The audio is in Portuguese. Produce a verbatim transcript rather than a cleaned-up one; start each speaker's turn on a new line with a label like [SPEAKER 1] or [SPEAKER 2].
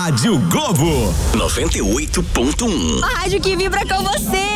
[SPEAKER 1] Rádio Globo noventa e oito ponto um.
[SPEAKER 2] A rádio que vibra com você.